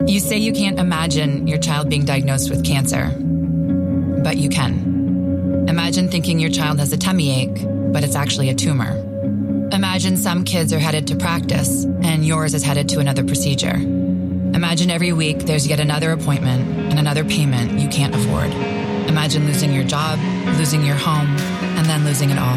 You say you can't imagine your child being diagnosed with cancer, but you can. Imagine thinking your child has a tummy ache, but it's actually a tumor. Imagine some kids are headed to practice, and yours is headed to another procedure. Imagine every week there's yet another appointment and another payment you can't afford. Imagine losing your job, losing your home, and then losing it all.